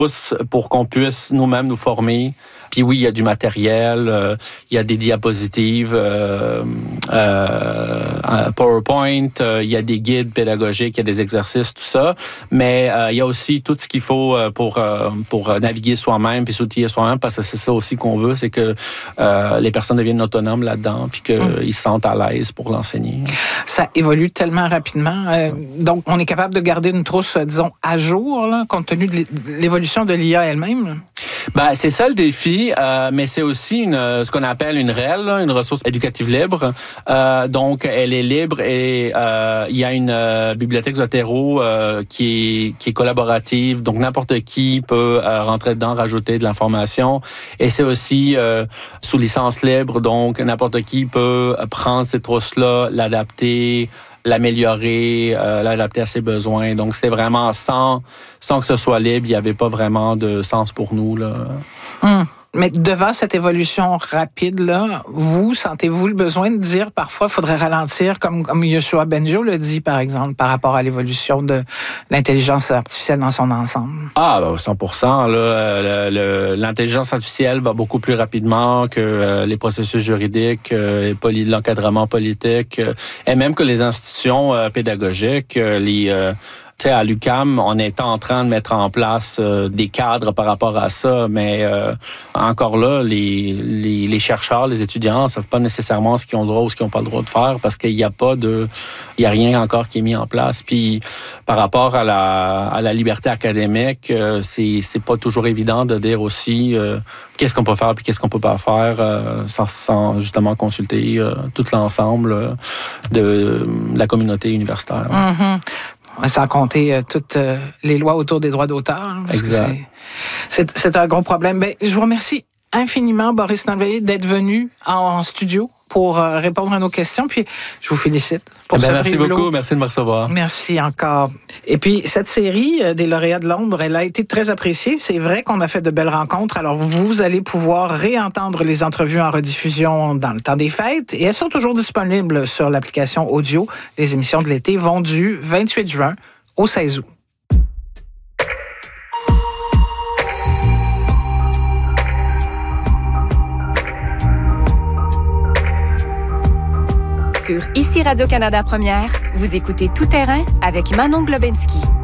pour qu'on puisse nous-mêmes nous former. Puis oui, il y a du matériel, il y a des diapositives, PowerPoint, il y a des guides pédagogiques, il y a des exercices, tout ça. Mais il y a aussi tout ce qu'il faut pour naviguer soi-même puis s'outiller soi-même, parce que c'est ça aussi qu'on veut, c'est que les personnes deviennent autonomes là-dedans puis qu'ils se sentent à l'aise pour l'enseigner. Ça évolue tellement rapidement. Donc, on est capable de garder une trousse, disons, à jour, là, compte tenu de l'évolution de l'IA elle-même, là? Ben, c'est ça le défi, mais c'est aussi ce qu'on appelle une REL, une ressource éducative libre. Donc, elle est libre et il y a une bibliothèque Zotero qui est collaborative. Donc, n'importe qui peut rentrer dedans, rajouter de l'information. Et c'est aussi sous licence libre, donc n'importe qui peut prendre cette trousse-là, l'adapter, l'améliorer, l'adapter à ses besoins. Donc, c'était vraiment sans que ce soit libre, il n'y avait pas vraiment de sens pour nous, là. Mais devant cette évolution rapide-là, vous, sentez-vous le besoin de dire parfois il faudrait ralentir, comme Yoshua Bengio le dit, par exemple, par rapport à l'évolution de l'intelligence artificielle dans son ensemble? Ah, ben 100%. Là, l'intelligence artificielle va beaucoup plus rapidement que les processus juridiques, l'encadrement politique, et même que les institutions pédagogiques, à l'UQAM, on est en train de mettre en place des cadres par rapport à ça, mais encore là, les chercheurs, les étudiants ne savent pas nécessairement ce qu'ils ont le droit ou ce qu'ils n'ont pas le droit de faire, parce qu'il n'y a rien encore qui est mis en place. Puis par rapport à la liberté académique, c'est pas toujours évident de dire aussi qu'est-ce qu'on peut faire puis qu'est-ce qu'on peut pas faire sans justement consulter tout l'ensemble de la communauté universitaire. Mm-hmm. Sans compter toutes les lois autour des droits d'auteur. Exact. C'est un gros problème. Ben, je vous remercie infiniment, Boris Nalveillé, d'être venu en studio pour répondre à nos questions. Puis, je vous félicite pour ce merci beaucoup. Merci de me recevoir. Merci encore. Et puis, cette série des lauréats de l'ombre, elle a été très appréciée. C'est vrai qu'on a fait de belles rencontres. Alors, vous allez pouvoir réentendre les entrevues en rediffusion dans le temps des fêtes. Et elles sont toujours disponibles sur l'application audio. Les émissions de l'été vont du 28 juin au 16 août. Sur Ici Radio-Canada Première, vous écoutez Tout terrain avec Manon Globensky.